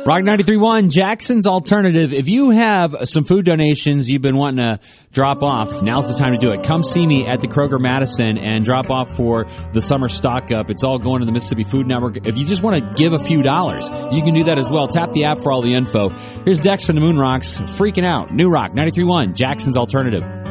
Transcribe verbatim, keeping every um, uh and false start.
Rock ninety-three point one, Jackson's Alternative. If you have some food donations you've been wanting to drop off, now's the time to do it. Come see me at the Kroger Madison and drop off for the summer stock up. It's all going to the Mississippi Food Network. If you just want to give a few dollars, you can do that as well. Tap the app for all the info. Here's Dex from the Moon Rocks, freaking out. New Rock ninety-three point one, Jackson's Alternative.